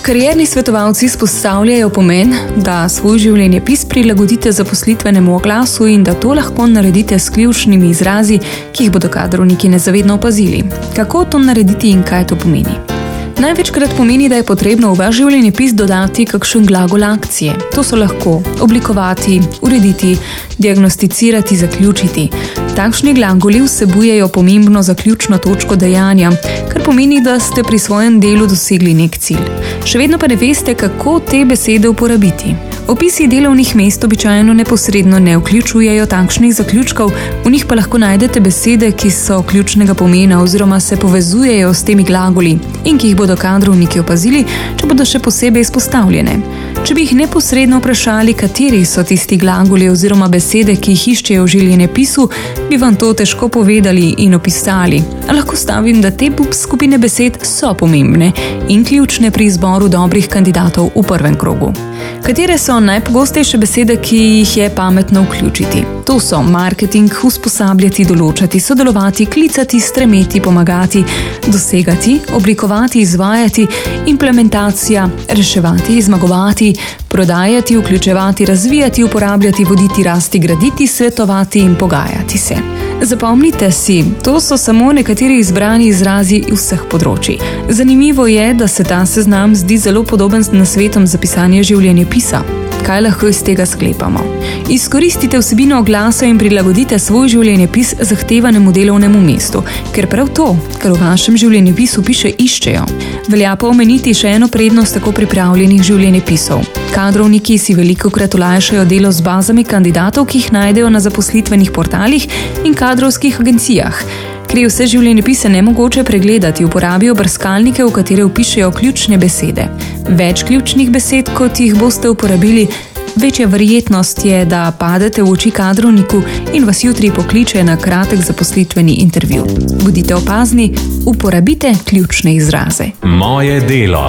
Karierni svetovalci izpostavljajo pomen, da svoj življenjepis prilagodite zaposlitvenemu oglasu in da to lahko naredite s ključnimi izrazi, ki jih bodo kadrovniki nezavedno opazili. Kako to narediti in kaj to pomeni? Največkrat pomeni, da je potrebno v vaš življenjepis dodati kakšen glagol akcije. To so lahko oblikovati, urediti, diagnosticirati, zaključiti. Takšni glagoli vsebujejo pomembno zaključno točko dejanja, kar pomeni, da ste pri svojem delu dosegli nek cilj. Še vedno pa ne veste, kako te besede uporabiti. Opisi delovnih mest običajno neposredno ne vključujejo takšnih zaključkov, v njih pa lahko najdete besede, ki so ključnega pomena oziroma se povezujejo s temi glagoli in ki jih bodo kadrovniki opazili, če bodo še posebej izpostavljene. Če bi jih neposredno vprašali, kateri so tisti glagoli oziroma besede, ki jih iščejo v življenjepisu, bi vam to težko povedali in opisali. A lahko stavim, da te skupine besed so pomembne in ključne pri izboru dobrih kandidatov v prvem krogu. Katere so najpogostejše besede, ki jih je pametno vključiti? To so marketing, usposabljati, določati, sodelovati, klicati, stremeti, pomagati, dosegati, oblikovati, izvajati, implementacija, reševati, zmagovati, prodajati, vključevati, razvijati, uporabljati, voditi, rasti, graditi, svetovati in pogajati se. Zapomnite si, to so samo nekateri izbrani izrazi vseh področij. Zanimivo je, da se ta seznam zdi zelo podoben nasvetom za pisanje življenjepisa. Kaj lahko iz tega sklepamo? Izkoristite vsebino oglasa in prilagodite svoj življenjepis zahtevanemu delovnemu mestu, ker prav to, kar v vašem življenjepisu piše, iščejo. Velja pa omeniti še eno prednost tako pripravljenih življenjepisov. Kadrovniki si velikokrat olajšajo delo z bazami kandidatov, ki jih najdejo na zaposlitvenih portalih in kadrovskih agencijah. Ker je vse življenjepise nemogoče pregledati, uporabijo brskalnike, v katere vpišejo ključne besede. Več ključnih besed, kot jih boste uporabili, večja verjetnost je, da padete v oči kadrovniku in vas jutri pokliče na kratek zaposlitveni intervju. Bodite opazni, uporabite ključne izraze. Moje delo.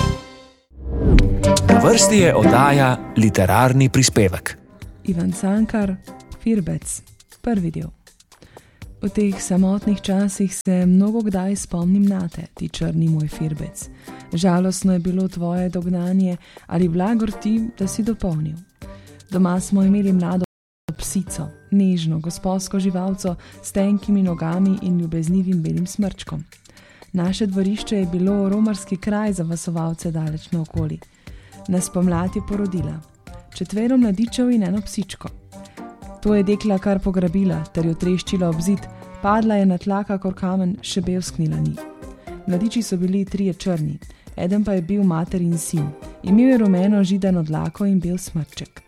Na vrsti je oddaja Literarni prispevek. Ivan Cankar, Firbec, prvi del. V teh samotnih časih se mnogokdaj spomnim nate, ti črni moj firbec. Žalostno je bilo tvoje dognanje ali blagor ti, da si dopolnil. Doma smo imeli mlado psico, nežno, gosposko živalco s tenkimi nogami in ljubeznivim belim smrčkom. Naše dvorišče je bilo romarski kraj za vasovalce daleč naokoli. Nas pomlad je porodila. 4 mladičev in 1 psičko. To je dekla kar pograbila, ter jo treščila ob zid, padla je na tla kakor kamen, še bevsknila ni. Mladiči so bili 3 črni, eden pa je bil mater in sin. Imel je rumeno židano dlako in bel smrček.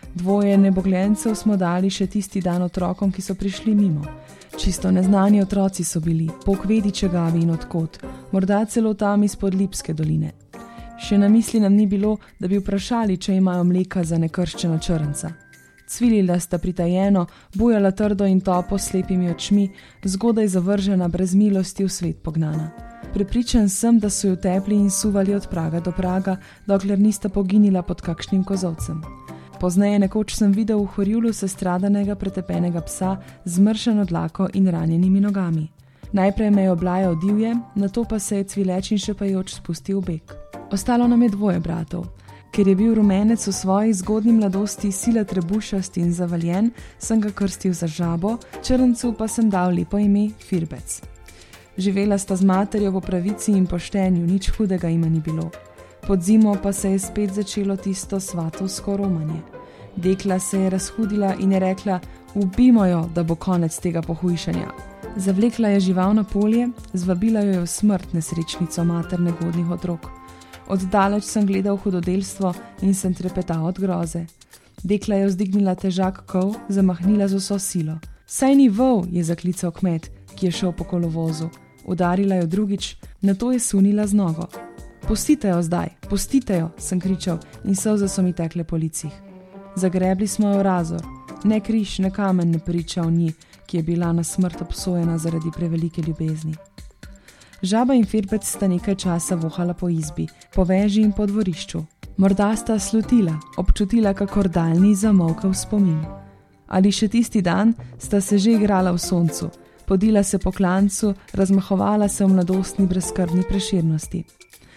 2 nebogljencev smo dali še tisti dan otrokom, ki so prišli mimo. Čisto neznani otroci so bili, Bog vedi čegavi in odkot, morda celo tam izpod Lipske doline. Še na misli nam ni bilo, da bi vprašali, če imajo mleka za nekrščena črnca. Cvilila sta pritajeno, bujala trdo in topo s slepimi očmi, zgodaj zavržena, brez milosti v svet pognana. Prepričan sem, da so jo tepli in suvali od praga do praga, dokler nista poginila pod kakšnim kozovcem. Pozneje nekoč sem videl v Horjulu sestradanega pretepenega psa z zmršeno dlako in ranjenimi nogami. Najprej me je oblajal divje, nato pa se je cvileč in šepajoč spustil v beg. Ostalo nam je 2 bratov. Ker je bil rumenec v svoji zgodnji mladosti sila trebušast in zavaljen, sem ga krstil za žabo, črncu pa sem dal lepo ime Firbec. Živela sta z materjo po pravici in poštenju, nič hudega ima ni bilo. Pod zimo pa se je spet začelo tisto svatovsko romanje. Dekla se je razhudila in je rekla, ubimo jo, da bo konec tega pohujšanja. Zavlekla je žival na polje, zvabila jo je v smrt, nesrečnico mater negodnih otrok. Oddaleč sem gledal hudodelstvo in sem trepetal od groze. Dekla je vzdignila težak kol, zamahnila z vso silo. Saj ni vol, je zaklical kmet, ki je šel po kolovozu. Udarila jo drugič, nato je sunila z nogo. Pustite jo zdaj, pustite jo, sem kričal in solze so mi tekle po licih. Zagrebli smo jo v razor. Ne križ, ne kamen ne priča o nji, ki je bila na smrt obsojena zaradi prevelike ljubezni. Žaba in Firbec sta nekaj časa vohala po izbi, po veži in po dvorišču. Morda sta slutila, občutila kakor daljni zamolkel spomin. Ali še tisti dan sta se že igrala v soncu, podila se po klancu, razmahovala se v mladostni brezskrbni preširnosti.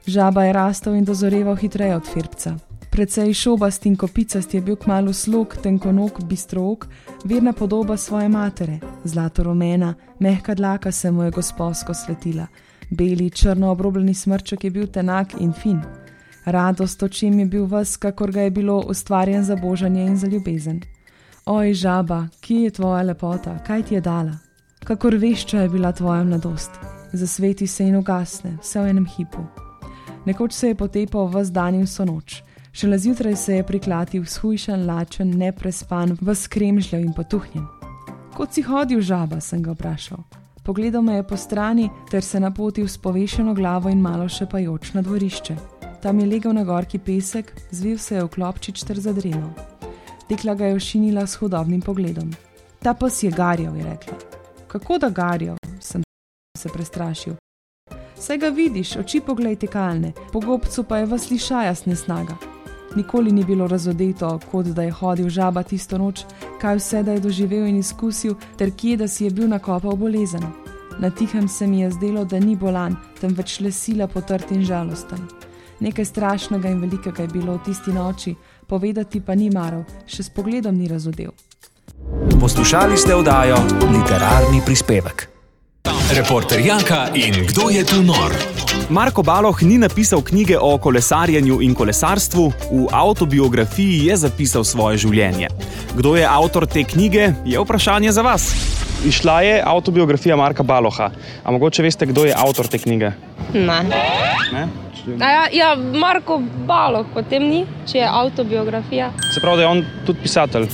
Žaba je rastel in dozoreval hitreje od Firbca. Precej šobast in kopicast je bil kmalu slog, tenkonog, bistrook, verna podoba svoje matere. Zlatorumena, mehka dlaka se mu je gosposko svetila. Beli, črno obrobljeni smrček je bil tenak in fin. Radost očem je bil ves, kakor ga je bilo ustvarjen za božanje in za ljubezen. Oj, žaba, kje je tvoja lepota, kaj ti je dala? Kakor vešča je bila tvoja mladost. Zasveti se in ugasne, vse v enem hipu. Nekoč se je potepal ves dan in vso noč. Šele zjutraj se je priklatil shujšan, lačen, neprespan, ves kremžljav in potuhnjen. Kot si hodil, žaba, sem ga vprašal. Pogledal me je po strani ter se napotil s povešeno glavo in malo šepajoč na dvorišče. Tam je legel na gorki pesek, zvil se je v klopčič ter zadremal. Dekla ga je ošinila s hudobnim pogledom. Ta pes je garjal, je rekla. Kako da garjal, sem se prestrašil. Saj ga vidiš, oči poglej tekalne, po gobcu pa je vas lišajas nesnaga. Nikoli ni bilo razodeto, kot da je hodil žaba tisto noč, kaj vse da je doživel in izkusil, ter kje da si je bil nakopal bolezen. Na tihem se mi je zdelo, da ni bolan, temveč le sila potrt in žalosten. Nekaj strašnega in velikega je bilo v tisti noči, povedati pa ni maral, še s pogledom ni razodel. Poslušali ste oddajo Literarni prispevek. Reporter Janka in Kdo je tu nor? Marko Baloh ni napisal knjige o kolesarjenju in kolesarstvu, v avtobiografiji je zapisal svoje življenje. Kdo je avtor te knjige, je vprašanje za vas. Izšla je avtobiografija Marka Baloha. A mogoče veste, kdo je avtor te knjige? Ne. Ne? Ja, Marko Baloh, potem ni, če je avtobiografija. Se pravi, da je on tudi pisatelj?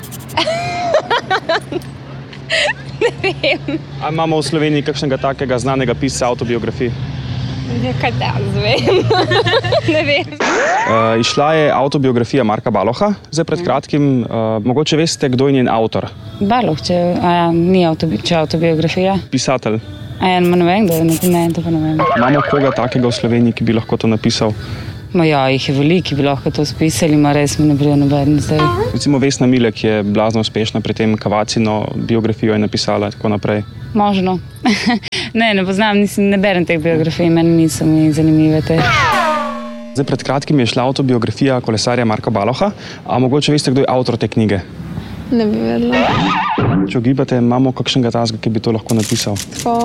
Ne vem. A imamo v Sloveniji kakšnega takega znanega pisca avtobiografij? Nekaj da zvem. Ne vem. Izšla je avtobiografija Marka Baloha. Zdaj pred kratkim, mogoče veste, kdo je njen avtor? Baloh, ni avtobiografija. Pisatelj. Ne vem, kdo je, to pa ne vem. Imamo koga takega v Sloveniji, ki bi lahko to napisal? Ja, jih je veliko, ki bi lahko to spisali, ma res mi ne pride noben zdaj. Recimo Vesna Milek je blazno uspešna pri tem, Kavacino biografijo je napisala, tako naprej. Možno. Ne poznam, ne berem teh biografij, meni niso mi zanimive te. Zdaj pred kratkim je šla avtobiografija kolesarja Marka Baloha. A mogoče veste, kdo je avtor te knjige? Ne bi vedela. Če ugibate, imamo kakšnega tazga, ki bi to lahko napisal?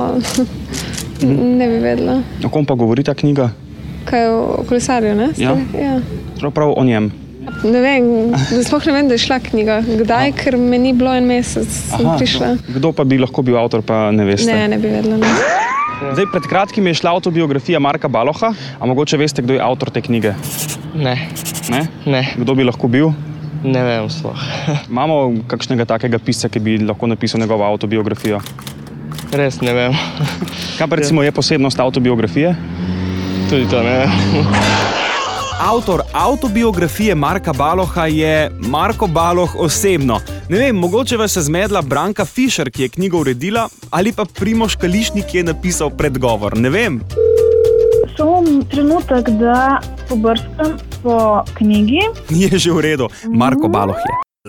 Ne bi vedela. O kom pa govori ta knjiga? Kaj o kolesarju, ne? Ja. Prav o njem. Ne vem, sploh ne vem, da je šla knjiga. Kdaj, ker me ni bilo en mesec, sem prišla. Kdo pa bi lahko bil avtor, pa ne veste? Ne bi vedela. Ne. Zdaj, pred kratkim je šla avtobiografija Marka Baloha. A mogoče veste, kdo je avtor te knjige? Ne. Ne? Ne. Kdo bi lahko bil? Ne vem sploh. Imamo kakšnega takega pisca, ki bi lahko napisal njegovo avtobiografijo? Res ne vem. Kaj pa recimo je posebnost avtobiografije? Tudi to ne vem. Avtor avtobiografije Marka Baloha je Marko Baloh osebno. Ne vem, mogoče vas je zmedla Branka Fišer, ki je knjigo uredila, ali pa Primož Kališnik, ki je napisal predgovor. Ne vem. Samo trenutek, da pobrskam po knjigi. Je že v redu. Marko Baloh je.